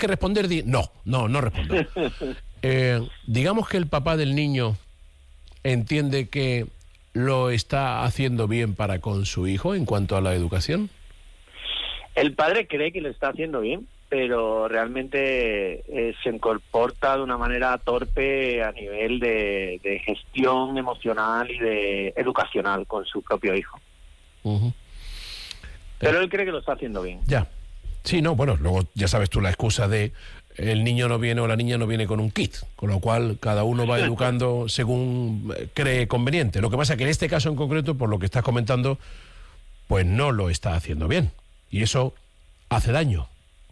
que responder, no respondo. Digamos que el papá del niño entiende que lo está haciendo bien para con su hijo en cuanto a la educación. El padre cree que lo está haciendo bien, pero realmente se comporta de una manera torpe a nivel de gestión emocional y de educacional con su propio hijo. Uh-huh. Pero él cree que lo está haciendo bien. Ya. Sí, no, bueno, luego ya sabes tú la excusa de el niño no viene o la niña no viene con un kit, con lo cual cada uno va educando según cree conveniente. Lo que pasa es que en este caso en concreto, por lo que estás comentando, pues no lo está haciendo bien. Y eso hace daño.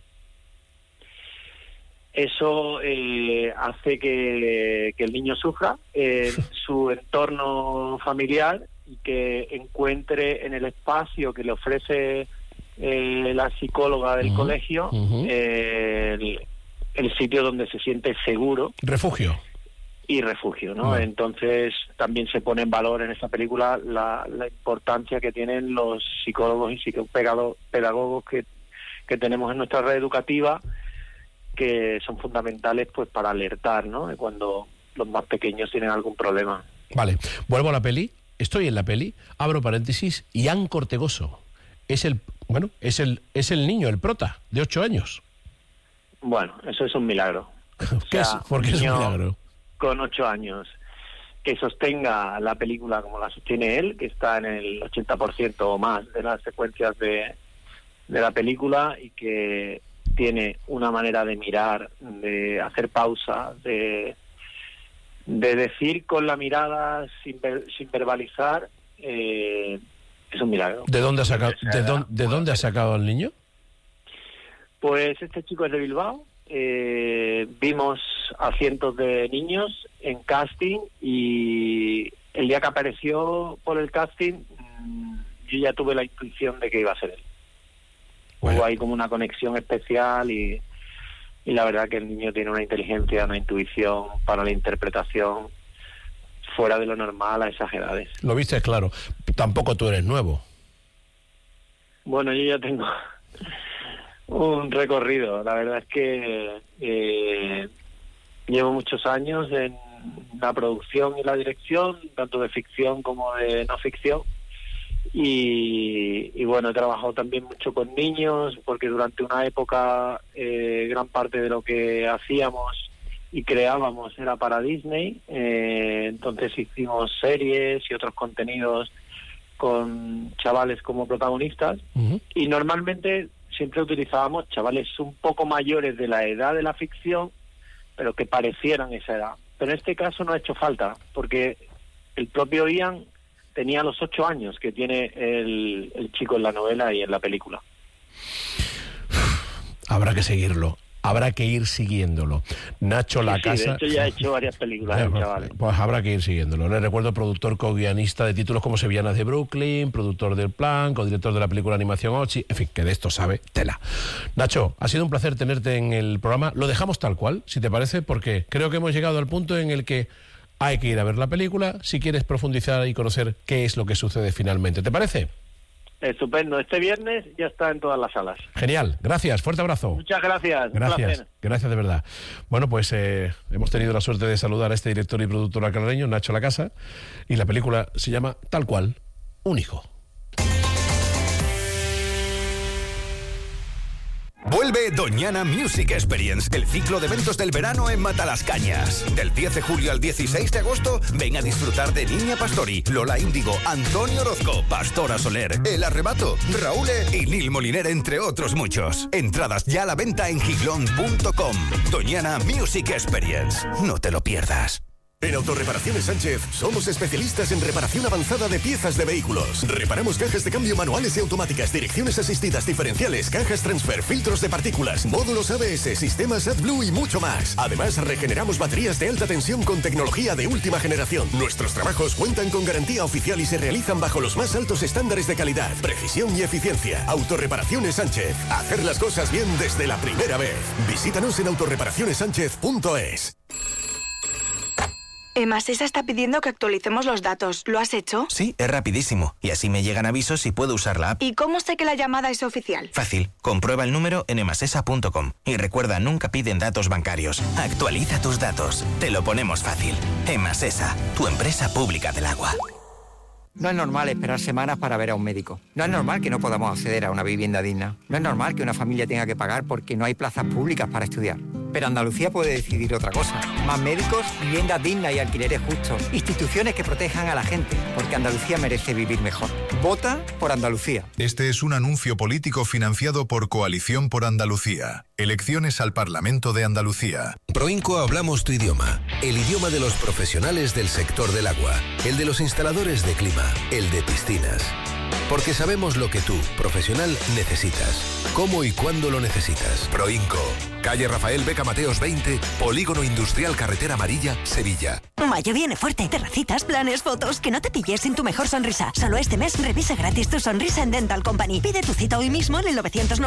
Eso hace que el niño sufra en su entorno familiar y que encuentre en el espacio que le ofrece la psicóloga del colegio el sitio donde se siente seguro. Refugio. Y refugio, ¿no? Entonces también se pone en valor en esta película la importancia que tienen los psicólogos y pedagogos que tenemos en nuestra red educativa, que son fundamentales pues para alertar, ¿no?, de cuando los más pequeños tienen algún problema. Vale, vuelvo a la peli, estoy en la peli, abro paréntesis, Ian Cortegoso. Es el niño, el prota, de 8 años. Bueno, eso es un milagro. ¿Por qué es un milagro? Con 8 años, que sostenga la película como la sostiene él, que está en el 80% o más de las secuencias de la película, y que tiene una manera de mirar, de hacer pausa, de decir con la mirada sin verbalizar, es un milagro. ¿De dónde ha sacado al niño? Pues este chico es de Bilbao. Vimos a cientos de niños en casting y el día que apareció por el casting yo ya tuve la intuición de que iba a ser él. Hubo ahí como una conexión especial y la verdad que el niño tiene una inteligencia, una intuición para la interpretación fuera de lo normal a esas edades. Lo viste claro. Tampoco tú eres nuevo. Bueno, yo ya tengo un recorrido. La verdad es que llevo muchos años en la producción y la dirección, tanto de ficción como de no ficción. Y bueno, he trabajado también mucho con niños, porque durante una época gran parte de lo que hacíamos y creábamos era para Disney. Entonces hicimos series y otros contenidos con chavales como protagonistas. Y normalmente siempre utilizábamos chavales un poco mayores de la edad de la ficción, pero que parecieran esa edad. Pero en este caso no ha hecho falta, porque el propio Ian tenía los 8 años que tiene el chico en la novela y en la película. Habrá que seguirlo. Habrá que ir siguiéndolo. Nacho Lacasa. De hecho ya ha hecho varias películas, chavales. Pues habrá que ir siguiéndolo. Le recuerdo, productor co-guionista de títulos como Sevillanas de Brooklyn, productor del Plan, codirector de la película Animación Ochi, en fin, que de esto sabe tela. Nacho, ha sido un placer tenerte en el programa. Lo dejamos tal cual, si te parece, porque creo que hemos llegado al punto en el que hay que ir a ver la película si quieres profundizar y conocer qué es lo que sucede finalmente. ¿Te parece? Estupendo. Este viernes ya está en todas las salas. Genial. Gracias. Fuerte abrazo. Muchas gracias. Gracias. Gracias de verdad. Bueno, pues hemos tenido la suerte de saludar a este director y productor alcalareño, Nacho Lacasa, y la película se llama tal cual, Un hijo. Vuelve Doñana Music Experience, el ciclo de eventos del verano en Matalascañas. Del 10 de julio al 16 de agosto, ven a disfrutar de Niña Pastori, Lola Índigo, Antonio Orozco, Pastora Soler, El Arrebato, Raúl y Nil Moliner, entre otros muchos. Entradas ya a la venta en giglón.com. Doñana Music Experience. No te lo pierdas. En Autorreparaciones Sánchez somos especialistas en reparación avanzada de piezas de vehículos. Reparamos cajas de cambio manuales y automáticas, direcciones asistidas, diferenciales, cajas transfer, filtros de partículas, módulos ABS, sistemas AdBlue y mucho más. Además, regeneramos baterías de alta tensión con tecnología de última generación. Nuestros trabajos cuentan con garantía oficial y se realizan bajo los más altos estándares de calidad, precisión y eficiencia. Autorreparaciones Sánchez. Hacer las cosas bien desde la primera vez. Visítanos en autorreparacionessánchez.es. Emasesa está pidiendo que actualicemos los datos. ¿Lo has hecho? Sí, es rapidísimo. Y así me llegan avisos y puedo usar la app. ¿Y cómo sé que la llamada es oficial? Fácil. Comprueba el número en emasesa.com. Y recuerda, nunca piden datos bancarios. Actualiza tus datos. Te lo ponemos fácil. Emasesa, tu empresa pública del agua. No es normal esperar semanas para ver a un médico. No es normal que no podamos acceder a una vivienda digna. No es normal que una familia tenga que pagar porque no hay plazas públicas para estudiar. Pero Andalucía puede decidir otra cosa. Más médicos, viviendas dignas y alquileres justos. Instituciones que protejan a la gente, porque Andalucía merece vivir mejor. Vota por Andalucía. Este es un anuncio político financiado por Coalición por Andalucía. Elecciones al Parlamento de Andalucía. Proinco hablamos tu idioma. El idioma de los profesionales del sector del agua. El de los instaladores de clima. El de piscinas. Porque sabemos lo que tú, profesional, necesitas. Cómo y cuándo lo necesitas. Proinco. Calle Rafael Beca Mateos 20, Polígono Industrial Carretera Amarilla, Sevilla. Mayo viene fuerte. Terracitas, planes, fotos. Que no te pilles sin tu mejor sonrisa. Solo este mes revisa gratis tu sonrisa en Dental Company. Pide tu cita hoy mismo en el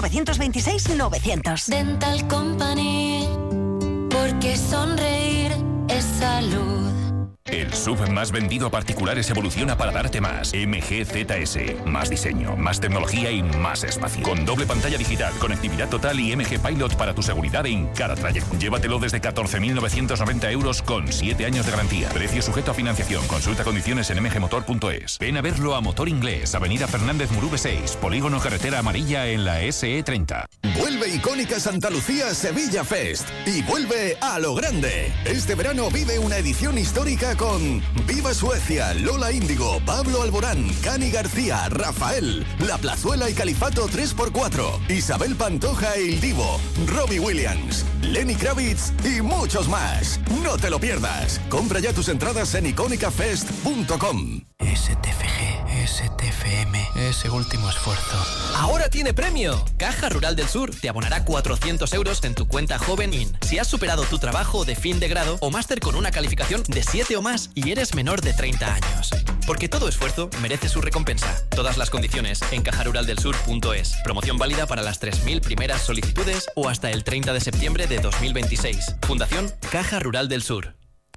900-926-900. Dental Company. Porque sonreír es salud. El SUV más vendido a particulares evoluciona para darte más. MG ZS. Más diseño, más tecnología y más espacio. Con doble pantalla digital, conectividad total y MG Pilot para tu seguridad en cada trayecto. Llévatelo desde 14.990 euros con 7 años de garantía. Precio sujeto a financiación. Consulta condiciones en mgmotor.es. Ven a verlo a Motor Inglés, Avenida Fernández Murube 6, Polígono Carretera Amarilla en la SE30. Vuelve icónica Santa Lucía Sevilla Fest y vuelve a lo grande. Este verano vive una edición histórica con Viva Suecia, Lola Índigo, Pablo Alborán, Cani García, Rafael, La Plazuela y Califato 3x4, Isabel Pantoja e Il Divo, Robbie Williams, Lenny Kravitz y muchos más. No te lo pierdas. Compra ya tus entradas en iconicafest.com. STFG, STFM, ese último esfuerzo. ¡Ahora tiene premio! Caja Rural del Sur te abonará 400 euros en tu cuenta Joven In. Si has superado tu trabajo de fin de grado o máster con una calificación de 7 o más y eres menor de 30 años. Porque todo esfuerzo merece su recompensa. Todas las condiciones en cajaruraldelsur.es. Promoción válida para las 3.000 primeras solicitudes o hasta el 30 de septiembre de 2026. Fundación Caja Rural del Sur.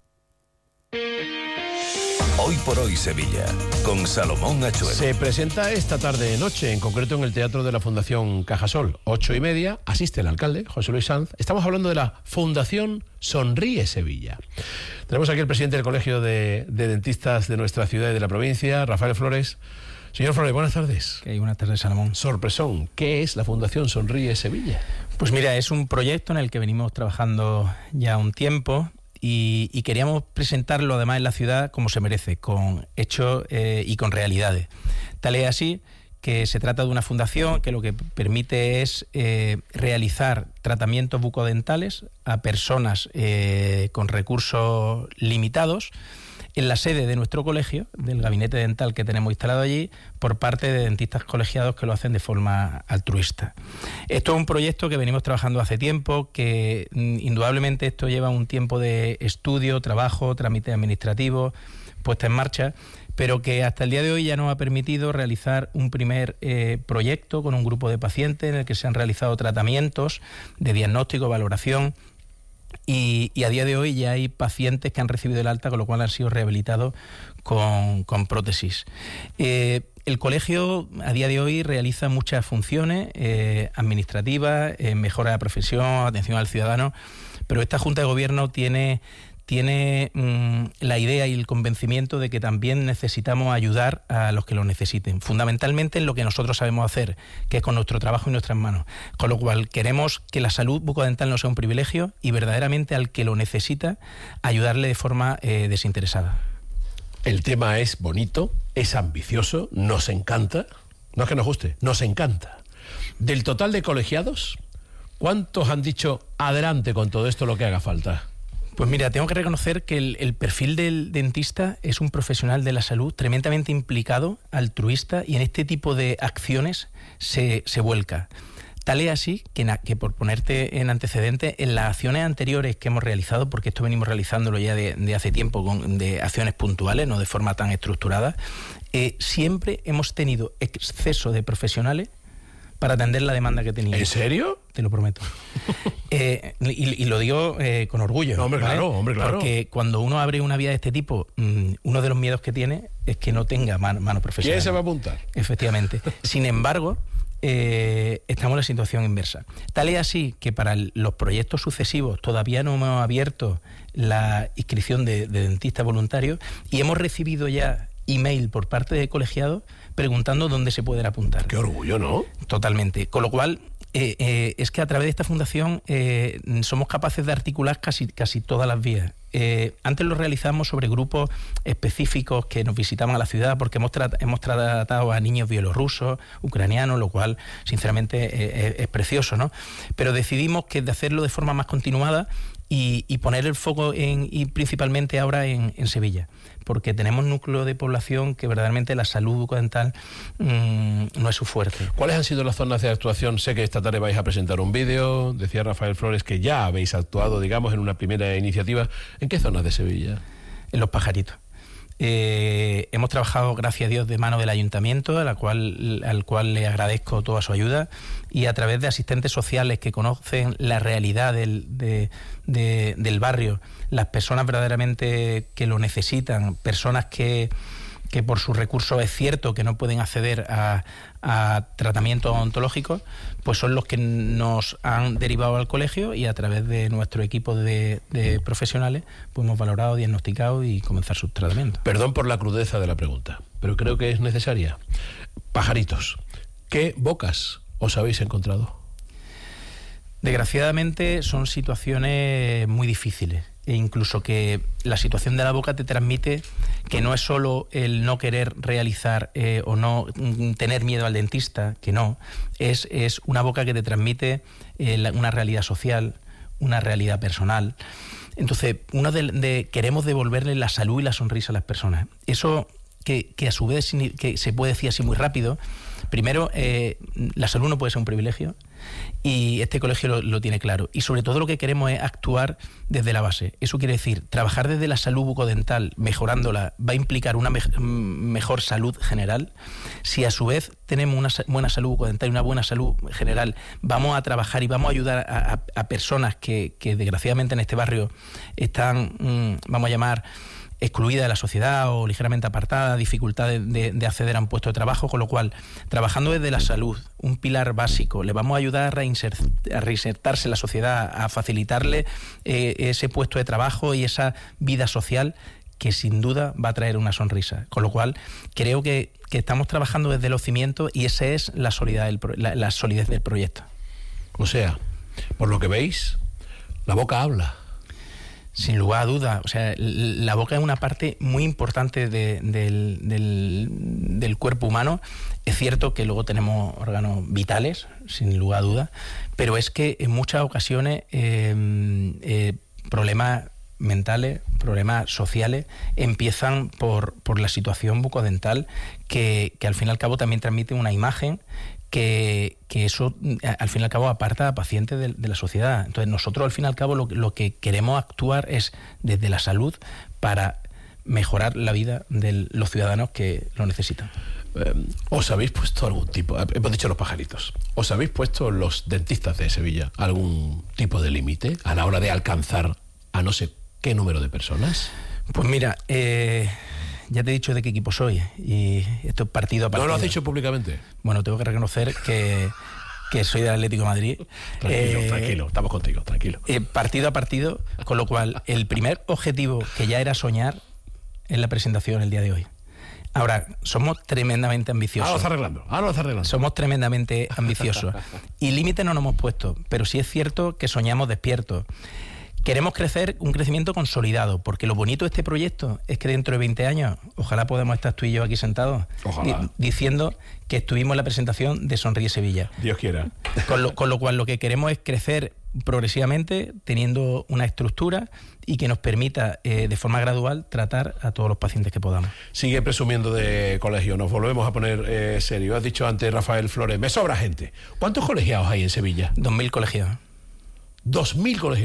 Hoy por hoy Sevilla, con Salomón Achuelo. Se presenta esta tarde-noche, en concreto en el Teatro de la Fundación Cajasol, 8:30, asiste el alcalde, José Luis Sanz. Estamos hablando de la Fundación Sonríe Sevilla. Tenemos aquí el presidente del Colegio de Dentistas de nuestra ciudad y de la provincia, Rafael Flores. Señor Flores, buenas tardes. Buenas tardes, Salomón. Sorpresón, ¿qué es la Fundación Sonríe Sevilla? Pues mira, es un proyecto en el que venimos trabajando ya un tiempo. Y queríamos presentarlo además en la ciudad como se merece, con hechos y con realidades. Tal es así que se trata de una fundación que lo que permite es realizar tratamientos bucodentales a personas con recursos limitados en la sede de nuestro colegio, del gabinete dental que tenemos instalado allí, por parte de dentistas colegiados que lo hacen de forma altruista. Esto es un proyecto que venimos trabajando hace tiempo, que indudablemente esto lleva un tiempo de estudio, trabajo, trámite administrativo, puesta en marcha, pero que hasta el día de hoy ya nos ha permitido realizar un primer proyecto con un grupo de pacientes en el que se han realizado tratamientos de diagnóstico, valoración. Y a día de hoy ya hay pacientes que han recibido el alta, con lo cual han sido rehabilitados con prótesis. El colegio a día de hoy realiza muchas funciones administrativas, mejora de la profesión, atención al ciudadano, pero esta Junta de Gobierno tiene la idea y el convencimiento de que también necesitamos ayudar a los que lo necesiten, fundamentalmente en lo que nosotros sabemos hacer, que es con nuestro trabajo y nuestras manos. Con lo cual queremos que la salud bucodental no sea un privilegio y verdaderamente al que lo necesita ayudarle de forma desinteresada. El tema es bonito, es ambicioso, nos encanta. No es que nos guste, nos encanta. Del total de colegiados, ¿cuántos han dicho adelante con todo esto lo que haga falta? Pues mira, tengo que reconocer que el perfil del dentista es un profesional de la salud tremendamente implicado, altruista, y en este tipo de acciones se vuelca. Tal es así que por ponerte en antecedente, en las acciones anteriores que hemos realizado, porque esto venimos realizándolo ya de hace tiempo, de acciones puntuales, no de forma tan estructurada, siempre hemos tenido exceso de profesionales para atender la demanda que tenía. ¿En serio? Te lo prometo. Y lo digo con orgullo. No, hombre, ¿vale? claro. Porque cuando uno abre una vía de este tipo, uno de los miedos que tiene es que no tenga mano profesional. ¿Quién se va a apuntar? Efectivamente. Sin embargo, estamos en la situación inversa. Tal es así que para los proyectos sucesivos todavía no hemos abierto la inscripción de dentistas voluntarios y hemos recibido ya email por parte de colegiados preguntando dónde se pueden apuntar. Qué orgullo, ¿no? Totalmente. Con lo cual, es que a través de esta fundación somos capaces de articular casi todas las vías. Antes lo realizamos sobre grupos específicos que nos visitaban a la ciudad porque hemos tratado a niños bielorrusos, ucranianos, lo cual sinceramente es precioso, ¿no? Pero decidimos que de hacerlo de forma más continuada y poner el foco y principalmente ahora en Sevilla, porque tenemos un núcleo de población que verdaderamente la salud bucodental no es su fuerte. ¿Cuáles han sido las zonas de actuación? Sé que esta tarde vais a presentar un vídeo, decía Rafael Flores que ya habéis actuado, digamos, en una primera iniciativa. ¿En qué zonas de Sevilla? En Los Pajaritos. Hemos trabajado, gracias a Dios, de mano del ayuntamiento, al cual le agradezco toda su ayuda, y a través de asistentes sociales que conocen la realidad del barrio, las personas verdaderamente que lo necesitan, personas que por sus recursos es cierto que no pueden acceder a tratamientos odontológicos, pues son los que nos han derivado al colegio y a través de nuestro equipo de profesionales pues hemos valorado, diagnosticado y comenzar sus tratamientos. Perdón por la crudeza de la pregunta, pero creo que es necesaria. Pajaritos, ¿qué bocas os habéis encontrado? Desgraciadamente son situaciones muy difíciles. E incluso que la situación de la boca te transmite que no es solo el no querer realizar o no tener miedo al dentista, que no, es una boca que te transmite una realidad social, una realidad personal. Entonces, queremos devolverle la salud y la sonrisa a las personas. Eso que a su vez que se puede decir así muy rápido. Primero, la salud no puede ser un privilegio y este colegio lo tiene claro. Y sobre todo lo que queremos es actuar desde la base. Eso quiere decir, trabajar desde la salud bucodental, mejorándola, va a implicar una mejor salud general. Si a su vez tenemos una buena salud bucodental y una buena salud general, vamos a trabajar y vamos a ayudar a personas que desgraciadamente en este barrio están, vamos a llamar, excluida de la sociedad o ligeramente apartada, dificultad de acceder a un puesto de trabajo, con lo cual, trabajando desde la salud, un pilar básico, le vamos a ayudar a reinsertarse en la sociedad, a facilitarle ese puesto de trabajo y esa vida social que sin duda va a traer una sonrisa. Con lo cual, creo que estamos trabajando desde los cimientos y esa es la solidez del proyecto. O sea, por lo que veis, la boca habla. Sin lugar a duda, o sea, la boca es una parte muy importante del cuerpo humano. Es cierto que luego tenemos órganos vitales, sin lugar a duda, pero es que en muchas ocasiones problemas mentales, problemas sociales, empiezan por la situación bucodental que al fin y al cabo también transmite una imagen que eso, al fin y al cabo, aparta a pacientes de la sociedad. Entonces, nosotros, al fin y al cabo, lo que queremos actuar es desde la salud para mejorar la vida de los ciudadanos que lo necesitan. ¿Os habéis puesto algún tipo, hemos dicho los pajaritos, ¿os habéis puesto los dentistas de Sevilla algún tipo de límite a la hora de alcanzar a no sé qué número de personas? Pues mira, ya te he dicho de qué equipo soy y esto es partido a partido. ¿No lo has dicho públicamente? Bueno, tengo que reconocer que soy del Atlético de Madrid. Tranquilo, estamos contigo, tranquilo. Partido a partido, con lo cual el primer objetivo que ya era soñar es la presentación el día de hoy. Ahora, somos tremendamente ambiciosos. Ahora lo está arreglando. Somos tremendamente ambiciosos. Y límite no nos hemos puesto, pero sí es cierto que soñamos despiertos. Queremos crecer un crecimiento consolidado, porque lo bonito de este proyecto es que dentro de 20 años, ojalá podamos estar tú y yo aquí sentados, diciendo que estuvimos en la presentación de Sonríe Sevilla. Dios quiera. Con lo cual lo que queremos es crecer progresivamente, teniendo una estructura y que nos permita de forma gradual tratar a todos los pacientes que podamos. Sigue presumiendo de colegio, nos volvemos a poner serio. Has dicho antes, Rafael Flores, me sobra gente. ¿Cuántos colegiados hay en Sevilla? 2.000 colegiados. 2.000 colegiados.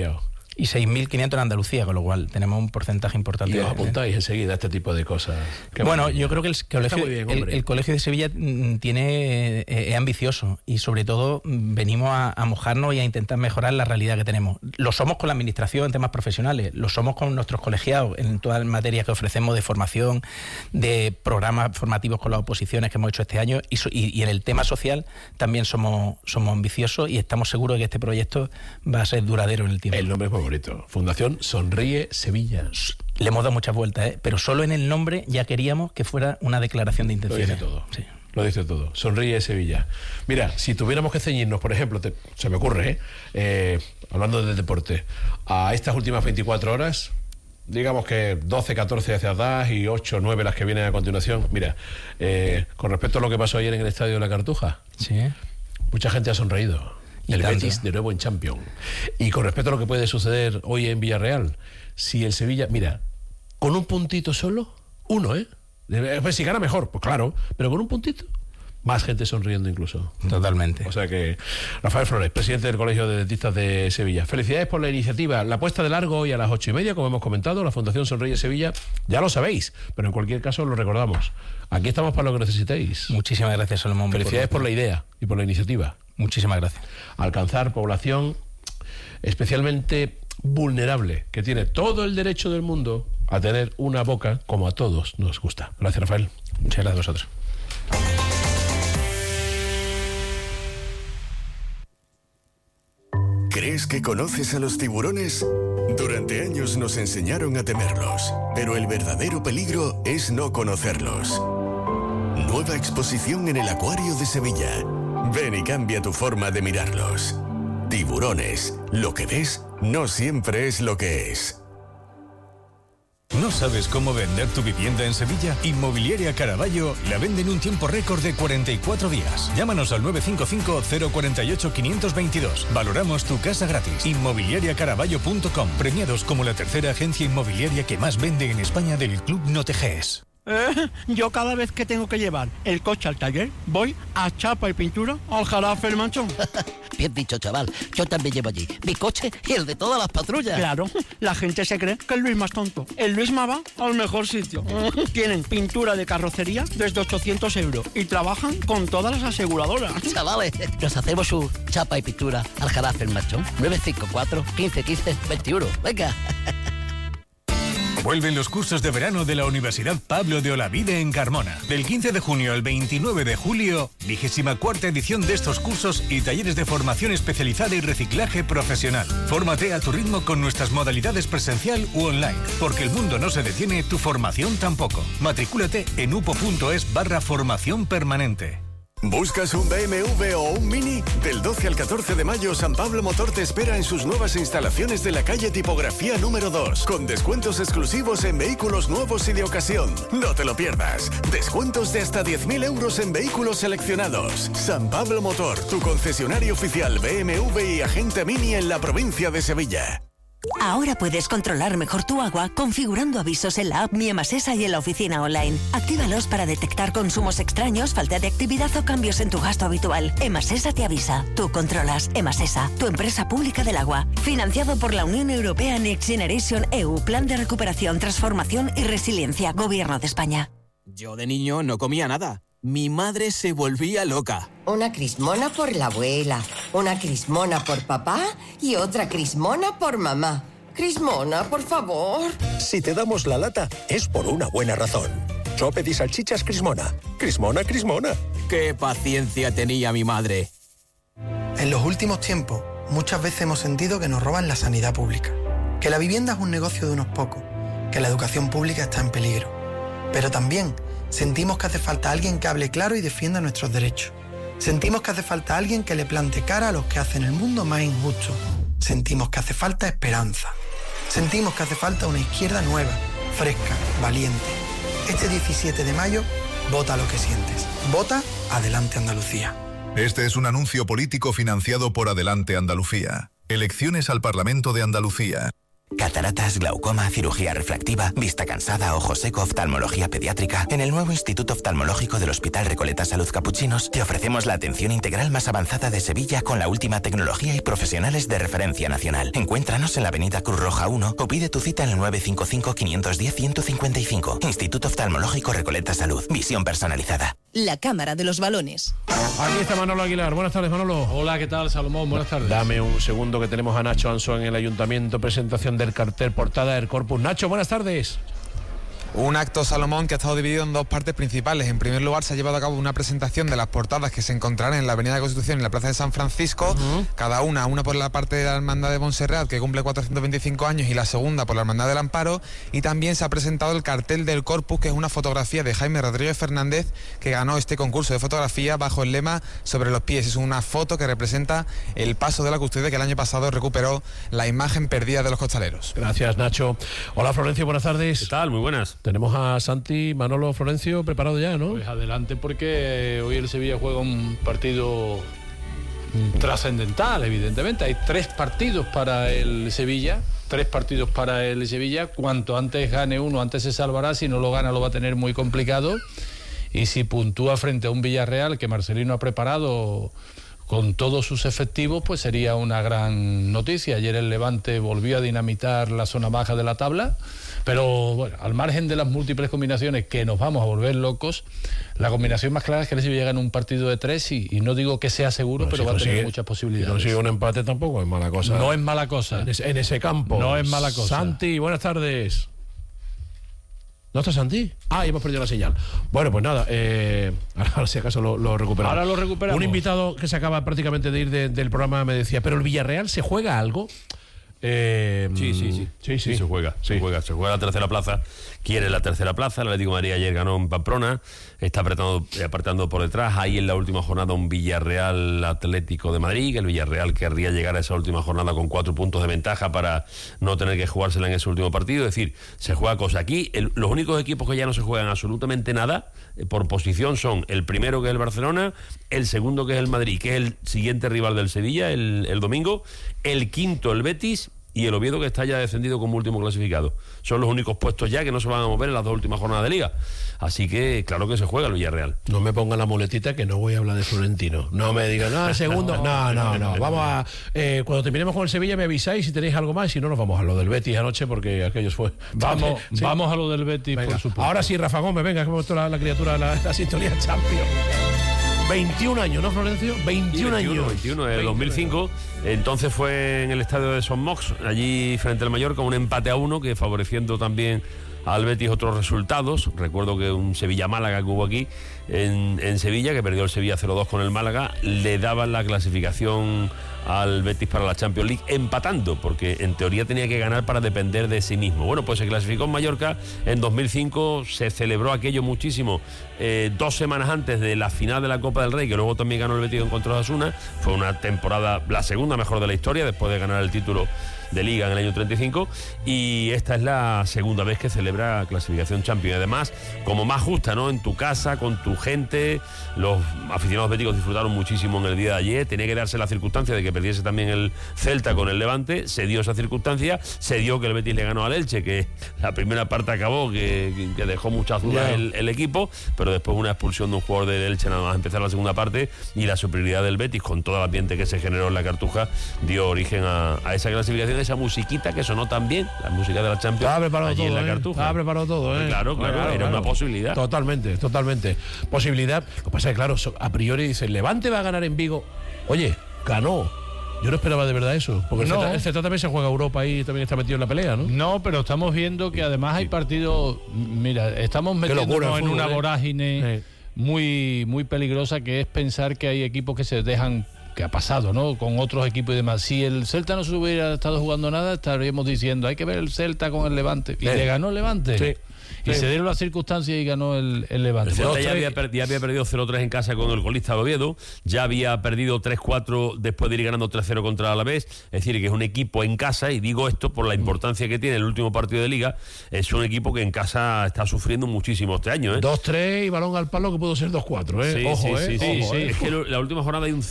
Y 6.500 en Andalucía, con lo cual tenemos un porcentaje importante. Y os apuntáis enseguida a este tipo de cosas. Bueno, yo creo que el Colegio de Sevilla es ambicioso y sobre todo venimos a mojarnos y a intentar mejorar la realidad que tenemos. Lo somos con la administración en temas profesionales, lo somos con nuestros colegiados en todas las materias que ofrecemos de formación, de programas formativos con las oposiciones que hemos hecho este año y en el tema social también somos ambiciosos y estamos seguros de que este proyecto va a ser duradero en el tiempo. El nombre es muy bonito. Fundación Sonríe Sevilla. Le hemos dado muchas vueltas, pero solo en el nombre ya queríamos que fuera una declaración de intenciones. Lo dice todo. Sí. Lo dice todo. Sonríe Sevilla. Mira, si tuviéramos que ceñirnos, por ejemplo, se me ocurre, hablando del deporte, a estas últimas 24 horas, digamos que 12, 14 hacia atrás y 8, 9 las que vienen a continuación. Mira, con respecto a lo que pasó ayer en el Estadio de la Cartuja, sí, mucha gente ha sonreído. El Betis de nuevo en Champions. Y con respecto a lo que puede suceder hoy en Villarreal, si el Sevilla, mira, con un puntito solo, uno, pues si gana mejor, pues claro, pero con un puntito, más gente sonriendo incluso. Totalmente. O sea que, Rafael Flores, presidente del Colegio de Dentistas de Sevilla, felicidades por la iniciativa. La puesta de largo hoy a las 8:30, como hemos comentado, la Fundación Sonríe Sevilla, ya lo sabéis, pero en cualquier caso lo recordamos. Aquí estamos para lo que necesitéis. Muchísimas gracias, Salomón. Felicidades por la idea y por la iniciativa. Muchísimas gracias. Alcanzar población especialmente vulnerable, que tiene todo el derecho del mundo a tener una boca como a todos nos gusta. Gracias, Rafael. Muchas gracias a vosotros. ¿Crees que conoces a los tiburones? Durante años nos enseñaron a temerlos, pero el verdadero peligro es no conocerlos. Nueva exposición en el Acuario de Sevilla. Ven y cambia tu forma de mirarlos. Tiburones. Lo que ves no siempre es lo que es. ¿No sabes cómo vender tu vivienda en Sevilla? Inmobiliaria Caraballo la vende en un tiempo récord de 44 días. Llámanos al 955-048-522. Valoramos tu casa gratis. Inmobiliariacaraballo.com. Premiados como la tercera agencia inmobiliaria que más vende en España del Club Noteges. Yo cada vez que tengo que llevar el coche al taller, voy a Chapa y Pintura al Jarafe El Manchón. Bien dicho, chaval. Yo también llevo allí mi coche y el de todas las patrullas. Claro, la gente se cree que el Luisma es tonto. El Luisma va al mejor sitio. Tienen pintura de carrocería desde 800 euros y trabajan con todas las aseguradoras. Chavales, nos hacemos su Chapa y Pintura al Jarafe El Manchón. 954 15 15 21. Venga. Vuelven los cursos de verano de la Universidad Pablo de Olavide en Carmona. Del 15 de junio al 29 de julio, 24ª edición de estos cursos y talleres de formación especializada y reciclaje profesional. Fórmate a tu ritmo con nuestras modalidades presencial u online, porque el mundo no se detiene, tu formación tampoco. Matricúlate en upo.es/formación permanente. ¿Buscas un BMW o un Mini? Del 12 al 14 de mayo, San Pablo Motor te espera en sus nuevas instalaciones de la calle Tipografía número 2, con descuentos exclusivos en vehículos nuevos y de ocasión. No te lo pierdas. Descuentos de hasta 10.000 euros en vehículos seleccionados. San Pablo Motor, tu concesionario oficial BMW y agente Mini en la provincia de Sevilla. Ahora puedes controlar mejor tu agua configurando avisos en la app Mi Emasesa y en la oficina online. Actívalos para detectar consumos extraños, falta de actividad o cambios en tu gasto habitual. Emasesa te avisa. Tú controlas. Emasesa, tu empresa pública del agua. Financiado por la Unión Europea Next Generation EU, Plan de Recuperación, Transformación y Resiliencia, Gobierno de España. Yo de niño no comía nada. Mi madre se volvía loca. Una crismona por la abuela, una crismona por papá y otra crismona por mamá. Crismona, por favor. Si te damos la lata, es por una buena razón. Sope y salchichas Crismona. Crismona, Crismona. ¡Qué paciencia tenía mi madre! En los últimos tiempos, muchas veces hemos sentido que nos roban la sanidad pública, que la vivienda es un negocio de unos pocos, que la educación pública está en peligro. Pero también sentimos que hace falta alguien que hable claro y defienda nuestros derechos. Sentimos que hace falta alguien que le plante cara a los que hacen el mundo más injusto. Sentimos que hace falta esperanza. Sentimos que hace falta una izquierda nueva, fresca, valiente. Este 17 de mayo, vota lo que sientes. Vota Adelante Andalucía. Este es un anuncio político financiado por Adelante Andalucía. Elecciones al Parlamento de Andalucía. Cataratas, glaucoma, cirugía refractiva, vista cansada, ojo seco, oftalmología pediátrica. En el nuevo Instituto Oftalmológico del Hospital Recoleta Salud Capuchinos te ofrecemos la atención integral más avanzada de Sevilla con la última tecnología y profesionales de referencia nacional. Encuéntranos en la avenida Cruz Roja 1 o pide tu cita en el 955-510-155. Instituto Oftalmológico Recoleta Salud. Visión personalizada. La Cámara de los Balones. Aquí está Manolo Aguilar. Buenas tardes, Manolo. Hola, ¿qué tal, Salomón? Buenas tardes. Dame un segundo que tenemos a Nacho Ansón en el Ayuntamiento. Presentación del cartel portada del Corpus. Nacho, buenas tardes. Un acto, Salomón, que ha estado dividido en dos partes principales. En primer lugar, se ha llevado a cabo una presentación de las portadas que se encontrarán en la Avenida de Constitución y en la Plaza de San Francisco, cada una por la parte de la Hermandad de Montserrat, que cumple 425 años, y la segunda por la Hermandad del Amparo. Y también se ha presentado el cartel del Corpus, que es una fotografía de Jaime Rodríguez Fernández, que ganó este concurso de fotografía bajo el lema Sobre los pies. Es una foto que representa el paso de la custodia, que el año pasado recuperó la imagen perdida de los costaleros. Gracias, Nacho. Hola, Florencio, buenas tardes. ¿Qué tal? Muy buenas. Tenemos a Santi, Manolo, Florencio preparado ya, ¿no? Pues adelante, porque hoy el Sevilla juega un partido trascendental, evidentemente. Hay 3 partidos para el Sevilla. Cuanto antes gane uno, antes se salvará. Si no lo gana, lo va a tener muy complicado. Y si puntúa frente a un Villarreal que Marcelino ha preparado con todos sus efectivos, pues sería una gran noticia. Ayer el Levante volvió a dinamitar la zona baja de la tabla, pero bueno, al margen de las múltiples combinaciones que nos vamos a volver locos, la combinación más clara es que el Sevilla gana un partido de 3 y no digo que sea seguro, pero va a tener muchas posibilidades. Si consigue un empate tampoco es mala cosa. No es mala cosa. En ese campo. No es mala cosa. Santi, buenas tardes. ¿No está Santi? Ah, hemos perdido la señal. Bueno, pues nada, ahora si acaso lo recuperamos. Ahora lo recuperamos. Un invitado que se acaba prácticamente de ir del programa me decía, ¿pero el Villarreal se juega algo? Sí, se juega. Se juega la tercera plaza. Quiere la tercera plaza. El Atlético de Madrid ayer ganó en Pamplona. Está apretando por detrás. Hay en la última jornada un Villarreal Atlético de Madrid. Que el Villarreal querría llegar a esa última jornada con 4 puntos de ventaja para no tener que jugársela en ese último partido. Es decir, se juega cosa. Aquí los únicos equipos que ya no se juegan absolutamente nada por posición son el primero, que es el Barcelona, el segundo, que es el Madrid, que es el siguiente rival del Sevilla el domingo, el quinto, el Betis, y el Oviedo, que está ya descendido como último clasificado. Son los únicos puestos ya que no se van a mover en las 2 últimas jornadas de Liga. Así que claro que se juega el Villarreal. No me pongan la muletita que no voy a hablar de Florentino. No me digan, no, el segundo. No. Vamos a... cuando terminemos con el Sevilla me avisáis si tenéis algo más, y si no nos vamos a lo del Betis anoche, porque aquello fue... Vamos a lo del Betis, venga, por supuesto. Ahora sí, Rafa Gómez, venga, que hemos visto la criatura, la sintonía Champions. 21 años, ¿no, Florencio? 21 años. 21, en el 2005. Entonces fue en el estadio de Son Mox, allí frente al Mallorca, un empate a 1, que favoreciendo también al Betis otros resultados. Recuerdo que un Sevilla-Málaga que hubo aquí en Sevilla, que perdió el Sevilla 0-2 con el Málaga, le daban la clasificación al Betis para la Champions League empatando, porque en teoría tenía que ganar para depender de sí mismo. Bueno, pues se clasificó en Mallorca en 2005, se celebró aquello muchísimo 2 semanas antes de la final de la Copa del Rey, que luego también ganó el Betis contra Osasuna. Fue una temporada, la segunda mejor de la historia, después de ganar el título de Liga en el año 35, y esta es la segunda vez que celebra clasificación Champions. Además, como más justa, ¿no? En tu casa, con tu gente. Los aficionados béticos disfrutaron muchísimo en el día de ayer. Tenía que darse la circunstancia de que perdiese también el Celta con el Levante. Se dio esa circunstancia. Se dio que el Betis le ganó al Elche, que la primera parte acabó, que dejó muchas dudas el equipo, pero después una expulsión de un jugador del Elche nada más empezar la segunda parte, y la superioridad del Betis, con todo el ambiente que se generó en la Cartuja, dio origen a esa clasificación. Esa musiquita que sonó tan bien, la música de la Champions, allí en la Cartuja. Estaba preparado todo, Claro, era una posibilidad. Totalmente. Posibilidad. Lo que pasa es que, claro, a priori dicen, Levante va a ganar en Vigo. Oye, ganó. Yo no esperaba de verdad eso, porque el Celta también se juega a Europa y también está metido en la pelea, ¿no? No, pero estamos viendo que además hay partidos... Mira, estamos metiéndonos en una vorágine muy, muy peligrosa, que es pensar que hay equipos que se dejan... que ha pasado, ¿no? Con otros equipos y demás. Si el Celta no se hubiera estado jugando nada, estaríamos diciendo, hay que ver el Celta con el Levante. Y le ganó el Levante. Sí. Y se dieron las circunstancias y ganó el Levante. El Celta ya había perdido 0-3 en casa con el colista Oviedo, ya había perdido 3-4 después de ir ganando 3-0 contra el Alavés. Es decir, que es un equipo en casa, y digo esto por la importancia que tiene el último partido de Liga. Es un equipo que en casa está sufriendo muchísimo este año, 2-3 y balón al palo, que pudo ser 2-4, Sí. Es que la última jornada hay un Celta-Sevilla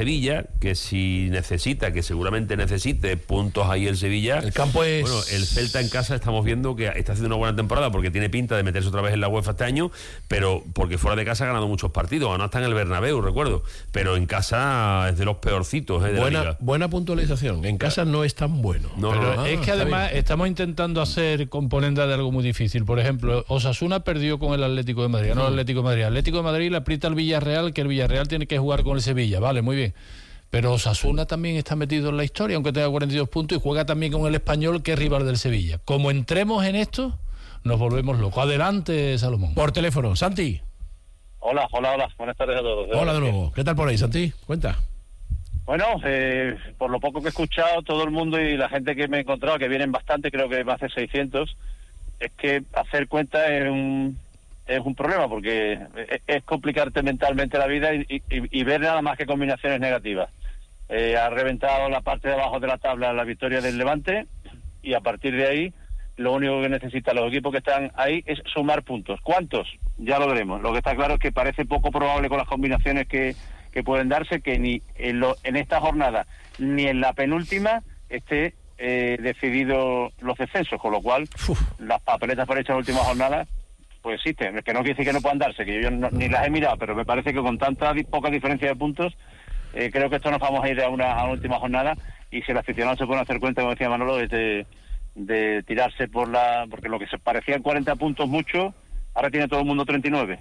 Sevilla, que si necesita, que seguramente necesite puntos ahí el Sevilla. El campo es... Bueno, el Celta en casa estamos viendo que está haciendo una buena temporada porque tiene pinta de meterse otra vez en la UEFA este año, pero porque fuera de casa ha ganado muchos partidos, ganó hasta en el Bernabéu, recuerdo, pero en casa es de los peorcitos de la Liga. Buena puntualización, en casa no es tan bueno. Es que además estamos intentando hacer componentes de algo muy difícil. Por ejemplo, Osasuna perdió con el Atlético de Madrid, no el Atlético de Madrid le aprieta al Villarreal, que el Villarreal tiene que jugar con el Sevilla, vale, muy bien. Pero Osasuna también está metido en la historia, aunque tenga 42 puntos, y juega también con el Español, que es rival del Sevilla. Como entremos en esto, nos volvemos locos. Adelante, Salomón. Por teléfono, Santi. Hola. Buenas tardes a todos. Hola de nuevo. ¿Qué tal por ahí, Santi? Cuenta. Bueno, por lo poco que he escuchado, todo el mundo y la gente que me he encontrado, que vienen bastante, creo que más de 600, es que hacer cuenta es un problema, porque es complicarte mentalmente la vida y ver nada más que combinaciones negativas. Ha reventado la parte de abajo de la tabla la victoria del Levante, y a partir de ahí lo único que necesitan los equipos que están ahí es sumar puntos. ¿Cuántos? Ya lo veremos. Lo que está claro es que parece poco probable con las combinaciones que pueden darse, que ni en esta jornada ni en la penúltima esté decidido los descensos, con lo cual las papeletas por estas últimas jornadas pues existen. Es que no quiere decir que no puedan darse, que yo ni las he mirado, pero me parece que con tanta poca diferencia de puntos, creo que esto nos vamos a ir a una última jornada, y si el aficionado se puede hacer cuenta, como decía Manolo, de tirarse porque lo que se parecían 40 puntos mucho, ahora tiene todo el mundo 39.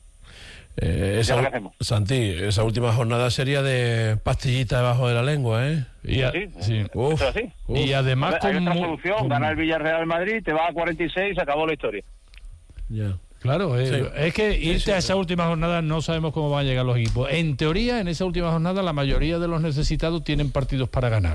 Santi, esa última jornada sería de pastillita debajo de la lengua, ¿eh? Sí. Y además hay otra solución, ganar el Villarreal Madrid, te va a 46 y se acabó la historia. Ya. Claro, es que irte a esa última jornada no sabemos cómo van a llegar los equipos. En teoría, en esa última jornada, la mayoría de los necesitados tienen partidos para ganar.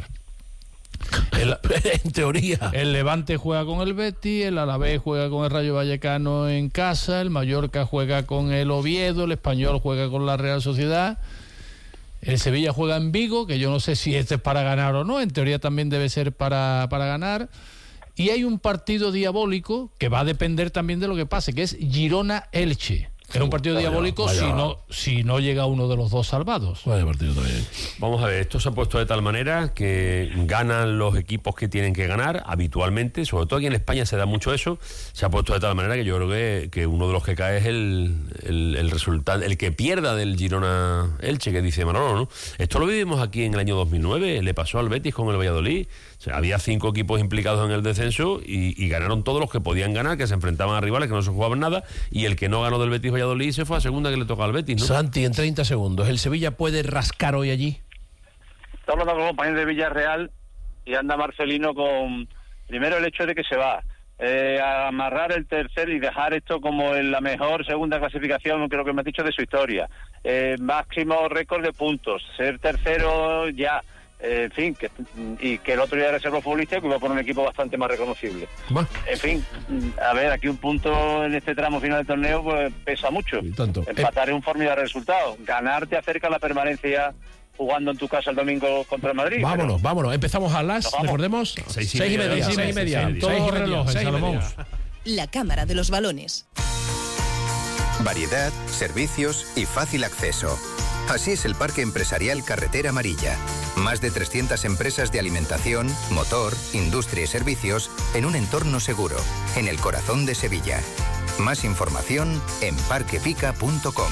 En teoría. El Levante juega con el Betis, el Alavés juega con el Rayo Vallecano en casa, el Mallorca juega con el Oviedo, el Español juega con la Real Sociedad, el Sevilla juega en Vigo, que yo no sé si este es para ganar o no, en teoría también debe ser para ganar. Y hay un partido diabólico que va a depender también de lo que pase, que es Girona-Elche. Es un partido diabólico si no llega uno de los dos salvados. Vaya partido también. Vamos a ver, esto se ha puesto de tal manera que ganan los equipos que tienen que ganar habitualmente, sobre todo aquí en España se da mucho eso. Se ha puesto de tal manera que yo creo que uno de los que cae es el resultado, el que pierda del Girona-Elche, que dice Manolo, ¿no? Esto lo vivimos aquí en el año 2009, le pasó al Betis con el Valladolid. O sea, había 5 equipos implicados en el descenso y ganaron todos los que podían ganar, que se enfrentaban a rivales que no se jugaban nada, y el que no ganó del Betis Valladolid se fue a segunda, que le toca al Betis, ¿no? Santi, en 30 segundos, ¿el Sevilla puede rascar hoy allí? Estamos hablando con los compañeros de Villarreal y anda Marcelino con, primero, el hecho de que se va a amarrar el tercer y dejar esto como en la mejor segunda clasificación, creo que me has dicho, de su historia. Máximo récord de puntos, ser tercero ya. En fin, y que el otro día reserva futbolista, que iba por un equipo bastante más reconocible. En fin, a ver, aquí un punto en este tramo final del torneo pues pesa mucho. Empatar es un formidable resultado. Ganar te acerca a la permanencia jugando en tu casa el domingo contra el Madrid. Vámonos. Empezamos a las, recordemos, 6:30. Todos relojes, Salomón. La Cámara de los Balones. Variedad, servicios y fácil acceso. Así es el Parque Empresarial Carretera Amarilla. Más de 300 empresas de alimentación, motor, industria y servicios en un entorno seguro, en el corazón de Sevilla. Más información en parquepica.com.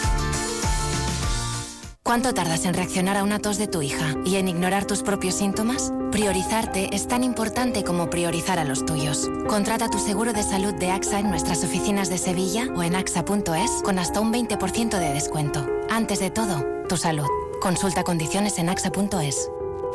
¿Cuánto tardas en reaccionar a una tos de tu hija y en ignorar tus propios síntomas? Priorizarte es tan importante como priorizar a los tuyos. Contrata tu seguro de salud de AXA en nuestras oficinas de Sevilla o en axa.es con hasta un 20% de descuento. Antes de todo, tu salud. Consulta condiciones en axa.es.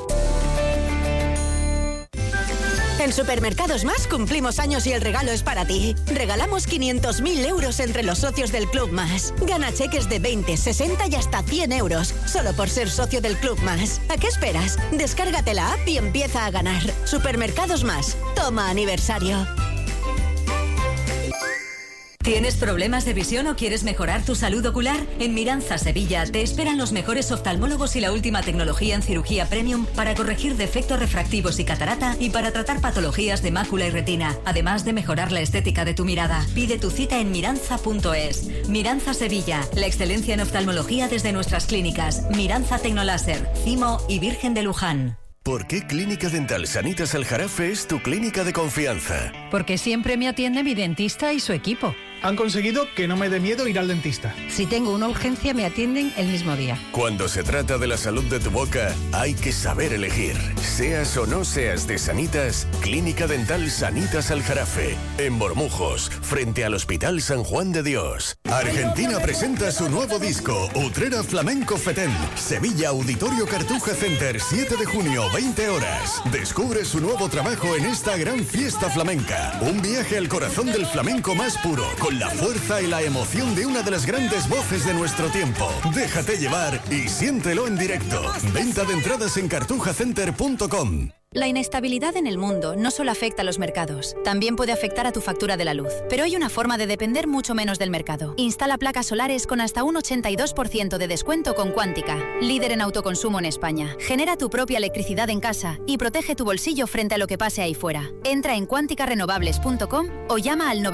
En Supermercados Más cumplimos años y el regalo es para ti. Regalamos 500.000 euros entre los socios del Club Más. Gana cheques de 20, 60 y hasta 100 euros, solo por ser socio del Club Más. ¿A qué esperas? Descárgate la app y empieza a ganar. Supermercados Más. Toma aniversario. ¿Tienes problemas de visión o quieres mejorar tu salud ocular? En Miranza Sevilla te esperan los mejores oftalmólogos y la última tecnología en cirugía premium para corregir defectos refractivos y catarata y para tratar patologías de mácula y retina, además de mejorar la estética de tu mirada. Pide tu cita en miranza.es. Miranza Sevilla, la excelencia en oftalmología desde nuestras clínicas Miranza Tecnoláser, Cimo y Virgen de Luján. ¿Por qué Clínica Dental Sanitas Aljarafe es tu clínica de confianza? Porque siempre me atiende mi dentista y su equipo. Han conseguido que no me dé miedo ir al dentista. Si tengo una urgencia, me atienden el mismo día. Cuando se trata de la salud de tu boca, hay que saber elegir. Seas o no seas de Sanitas, Clínica Dental Sanitas Aljarafe, en Bormujos, frente al Hospital San Juan de Dios. Argentina presenta su nuevo disco, Utrera Flamenco Fetén. Sevilla, Auditorio Cartuja Center, 7 de junio, 20 horas. Descubre su nuevo trabajo en esta gran fiesta flamenca. Un viaje al corazón del flamenco más puro, con la fuerza y la emoción de una de las grandes voces de nuestro tiempo. Déjate llevar y siéntelo en directo. Venta de entradas en cartujacenter.com. La inestabilidad en el mundo no solo afecta a los mercados, también puede afectar a tu factura de la luz. Pero hay una forma de depender mucho menos del mercado. Instala placas solares con hasta un 82% de descuento con Quántica, líder en autoconsumo en España. Genera tu propia electricidad en casa y protege tu bolsillo frente a lo que pase ahí fuera. Entra en quanticarenovables.com o llama al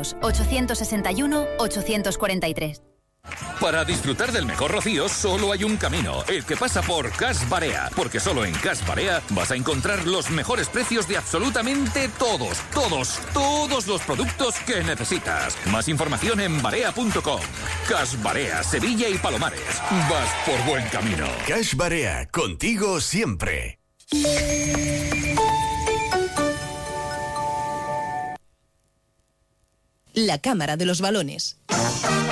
900-861-843. Para disfrutar del mejor rocío solo hay un camino, el que pasa por Cash Barea, porque solo en Cash Barea vas a encontrar los mejores precios de absolutamente todos los productos que necesitas. Más información en barea.com. Cash Barea, Sevilla y Palomares. Vas por buen camino. Cash Barea, contigo siempre. La Cámara de los Balones.